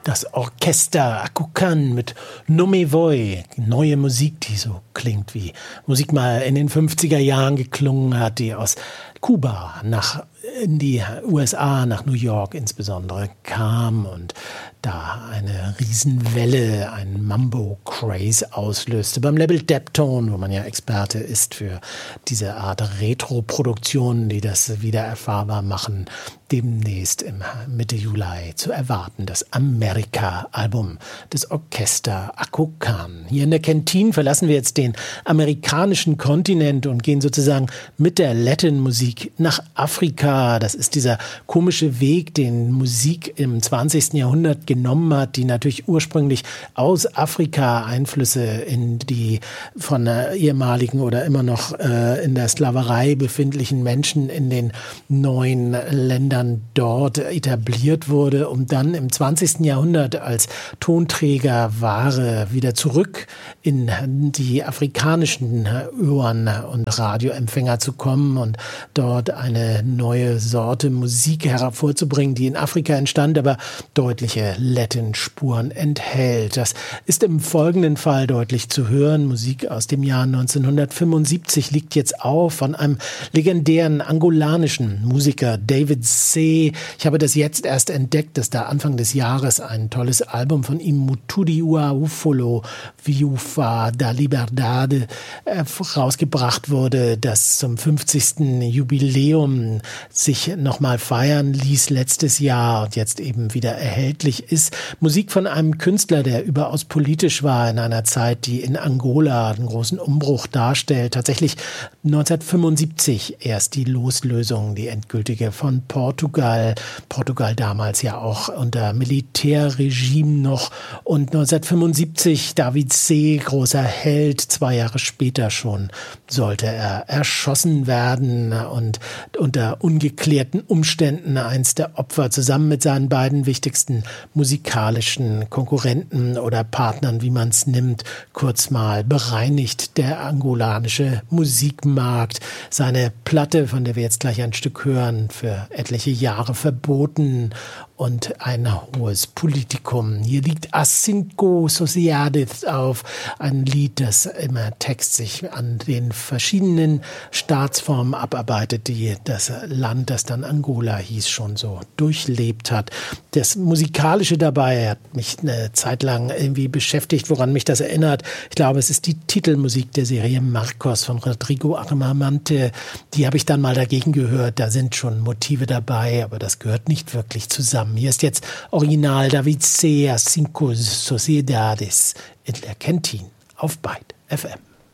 Das Orchester Akukan mit No Me Voy, neue Musik, die so klingt wie Musik mal in den 50er Jahren geklungen hat, die aus Kuba in die USA, nach New York insbesondere kam und da eine Riesenwelle, ein Mambo-Craze auslöste. Beim Label Deptone, wo man ja Experte ist für diese Art Retro-Produktionen, die das wieder erfahrbar machen, demnächst im Mitte Juli zu erwarten. Das Amerika-Album des Orchester Akukan. Hier in der Kentine verlassen wir jetzt den amerikanischen Kontinent und gehen sozusagen mit der Latin-Musik nach Afrika. Das ist dieser komische Weg, den Musik im 20. Jahrhundert genommen hat, die natürlich ursprünglich aus Afrika Einflüsse in die von ehemaligen oder immer noch in der Sklaverei befindlichen Menschen in den neuen Ländern dort etabliert wurde, um dann im 20. Jahrhundert als Tonträgerware wieder zurück in die afrikanischen Ohren und Radioempfänger zu kommen und dort eine neue Sorte Musik hervorzubringen, die in Afrika entstand, aber deutliche Latin-Spuren enthält. Das ist im folgenden Fall deutlich zu hören. Musik aus dem Jahr 1975 liegt jetzt auf von einem legendären angolanischen Musiker, David C. Ich habe das jetzt erst entdeckt, dass da Anfang des Jahres ein tolles Album von ihm, Mutudi Ua Ufolo Viufa da Liberdade, rausgebracht wurde, das zum 50. Jubiläum sich nochmal feiern ließ letztes Jahr und jetzt eben wieder erhältlich ist. Musik von einem Künstler, der überaus politisch war in einer Zeit, die in Angola einen großen Umbruch darstellt. Tatsächlich 1975 erst die Loslösung, die endgültige von Portugal. Portugal damals ja auch unter Militärregime noch. Und 1975 David C., großer Held, 2 Jahre später schon sollte er erschossen werden und unter ungeklärten Umständen eins der Opfer zusammen mit seinen beiden wichtigsten musikalischen Konkurrenten oder Partnern, wie man es nimmt, kurz mal bereinigt. Der angolanische Musikmarkt, seine Platte, von der wir jetzt gleich ein Stück hören, für etliche Jahre verboten und ein hohes Politikum. Hier liegt As Cinco Sociedades auf, ein Lied, das im Text sich an den verschiedenen Staatsformen abarbeitet, die das Land, das dann Angola hieß, schon so durchlebt hat. Das Musikalische dabei hat mich eine Zeit lang irgendwie beschäftigt, woran mich das erinnert. Ich glaube, es ist die Titelmusik der Serie Marcos von Rodrigo Armamante. Die habe ich dann mal dagegen gehört. Da sind schon Motive dabei, aber das gehört nicht wirklich zusammen. Hier ist jetzt Original David C. Cinco Sociedades in der Kentine auf Byte FM.